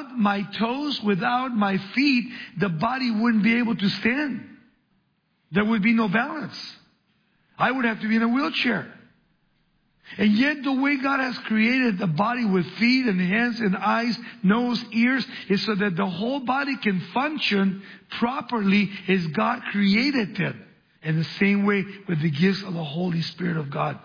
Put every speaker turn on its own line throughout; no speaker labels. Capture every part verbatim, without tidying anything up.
without my toes, without my feet, the body wouldn't be able to stand. There would be no balance. I would have to be in a wheelchair. And yet the way God has created the body with feet and hands and eyes, nose, ears, is so that the whole body can function properly as God created it. In the same way with the gifts of the Holy Spirit of God.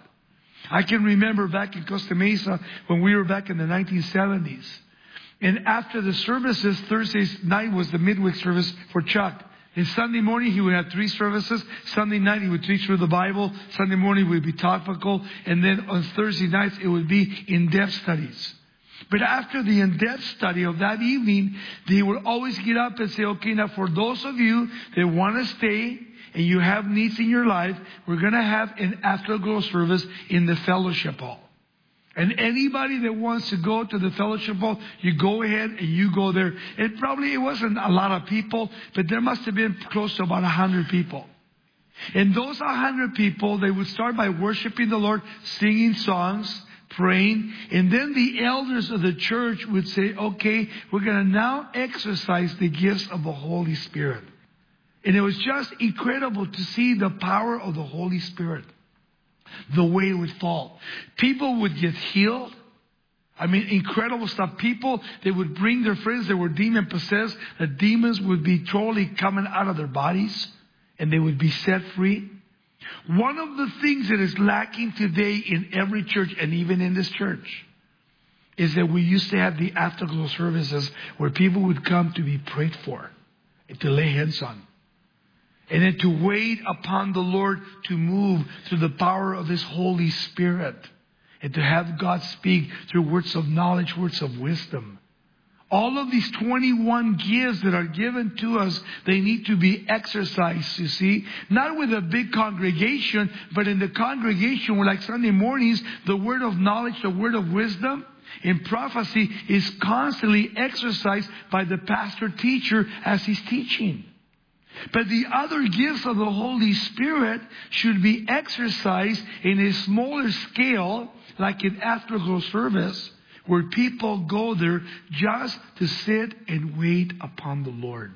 I can remember back in Costa Mesa when we were back in the nineteen seventies. And after the services, Thursday night was the midweek service for Chuck. And Sunday morning he would have three services. Sunday night he would teach through the Bible. Sunday morning would be topical. And then on Thursday nights it would be in-depth studies. But after the in-depth study of that evening, they would always get up and say, okay, now for those of you that want to stay and you have needs in your life, we're going to have an afterglow service in the fellowship hall. And anybody that wants to go to the fellowship hall, you go ahead and you go there. It probably it wasn't a lot of people, but there must have been close to about a hundred people. And those a hundred people, they would start by worshiping the Lord, singing songs, praying. And then the elders of the church would say, okay, we're going to now exercise the gifts of the Holy Spirit. And it was just incredible to see the power of the Holy Spirit. The way it would fall. People would get healed. I mean, incredible stuff. People, they would bring their friends that were demon possessed. The demons would be totally coming out of their bodies. And they would be set free. One of the things that is lacking today in every church, and even in this church, is that we used to have the afterglow services where people would come to be prayed for and to lay hands on. And then to wait upon the Lord to move through the power of His Holy Spirit. And to have God speak through words of knowledge, words of wisdom. All of these twenty-one gifts that are given to us, they need to be exercised, you see. Not with a big congregation, but in the congregation where, like Sunday mornings, the word of knowledge, the word of wisdom, in prophecy is constantly exercised by the pastor teacher as he's teaching. But the other gifts of the Holy Spirit should be exercised in a smaller scale, like in afterglow service, where people go there just to sit and wait upon the Lord.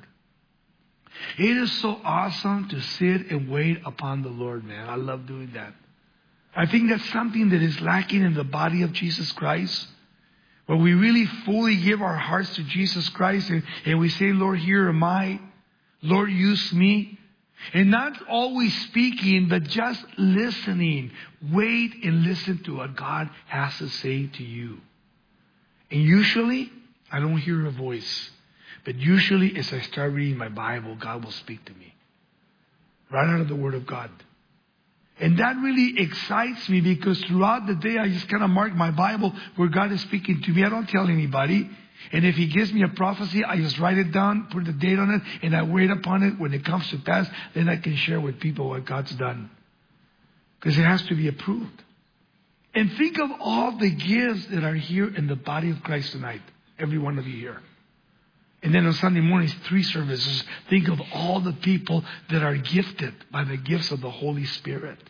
It is so awesome to sit and wait upon the Lord, man. I love doing that. I think that's something that is lacking in the body of Jesus Christ. Where we really fully give our hearts to Jesus Christ and, and we say, Lord, here am I. Lord, use me. And not always speaking, but just listening. Wait and listen to what God has to say to you. And usually, I don't hear a voice. But usually, as I start reading my Bible, God will speak to me. Right out of the Word of God. And that really excites me because throughout the day, I just kind of mark my Bible where God is speaking to me. I don't tell anybody. And if He gives me a prophecy, I just write it down, put the date on it, and I wait upon it. When it comes to pass, then I can share with people what God's done. Because it has to be approved. And think of all the gifts that are here in the body of Christ tonight. Every one of you here. And then on Sunday mornings, three services. Think of all the people that are gifted by the gifts of the Holy Spirit.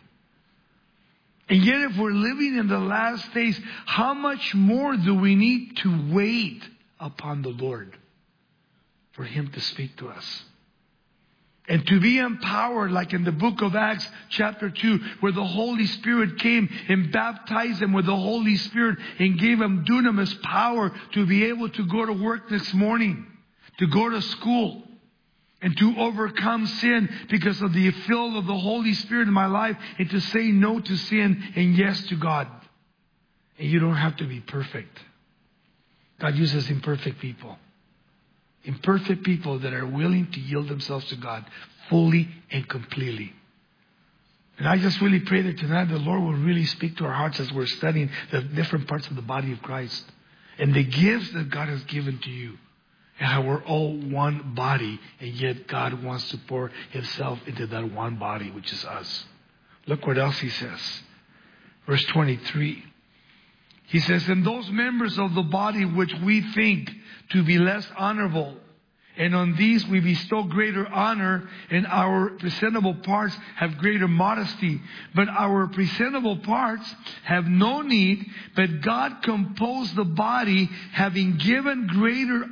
And yet if we're living in the last days, how much more do we need to wait upon the Lord for Him to speak to us? And to be empowered, like in the book of Acts chapter two, where the Holy Spirit came and baptized them with the Holy Spirit and gave them dunamis power to be able to go to work this morning, to go to school, and to overcome sin because of the fill of the Holy Spirit in my life, and to say no to sin and yes to God. And you don't have to be perfect. God uses imperfect people. Imperfect people that are willing to yield themselves to God fully and completely. And I just really pray that tonight the Lord will really speak to our hearts as we're studying the different parts of the body of Christ. And the gifts that God has given to you. And how we're all one body. And yet God wants to pour Himself into that one body, which is us. Look what else He says. Verse twenty-three. He says, and those members of the body which we think to be less honorable, and on these we bestow greater honor, and our presentable parts have greater modesty. But our presentable parts have no need, but God composed the body, having given greater